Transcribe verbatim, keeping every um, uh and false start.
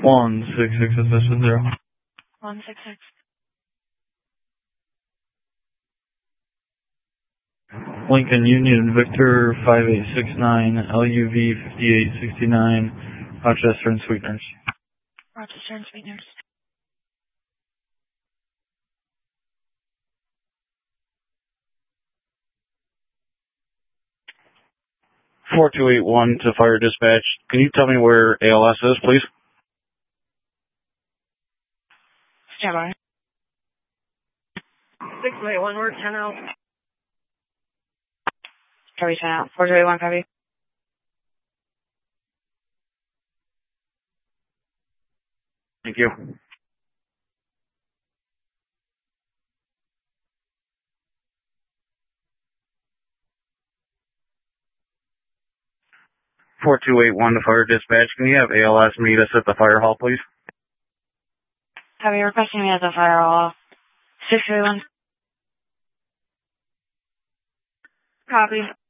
one six six assistant zero. one six six. Lincoln Union Victor five eight six nine L U V fifty-eight sixty-nine Rochester and Sweeteners. Rochester and Sweeteners. four two eight one to fire dispatch. Can you tell me where A L S is, please? Stand by. six two eight one, we're ten out. Copy ten out. four two eight one, copy. Thank you. four two eight one to fire dispatch. Can you have A L S meet us at the fire hall, please? Copy, requesting me at the fire hall. six two eight one. Copy.